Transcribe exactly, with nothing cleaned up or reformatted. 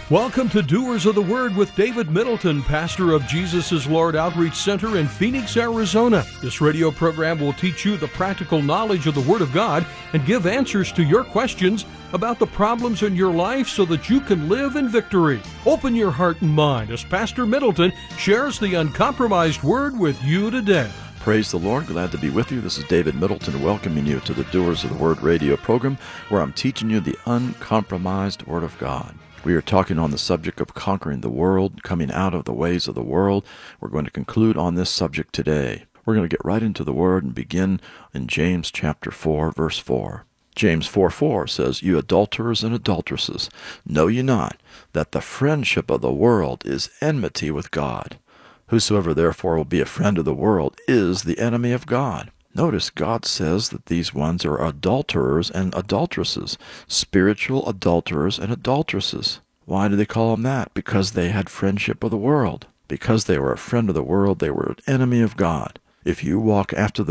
Welcome to Doers of the Word with David Middleton, pastor of Jesus is Lord Outreach Center in Phoenix, Arizona. This radio program will teach you the practical knowledge of the Word of God and give answers to your questions about the problems in your life so that you can live in victory. Open your heart and mind as Pastor Middleton shares the uncompromised Word with you today. Praise the Lord. Glad to be with you. This is David Middleton welcoming you to the Doers of the Word radio program where I'm teaching you the uncompromised Word of God. We are talking on the subject of conquering the world, coming out of the ways of the world. We're going to conclude on this subject today. We're going to get right into the Word and begin in James chapter four, verse four. James four four says, "You adulterers and adulteresses, know ye not that the friendship of the world is enmity with God? Whosoever therefore will be a friend of the world is the enemy of God." Notice God says that these ones are adulterers and adulteresses, spiritual adulterers and adulteresses. Why do they call them that? Because they had friendship of the world. Because they were a friend of the world, they were an enemy of God. If you walk after the